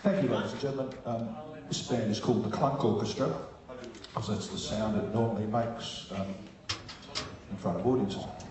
Thank you, ladies and gentlemen. This band is called the Clunk Orchestra, because that's the sound it normally makes in front of audiences.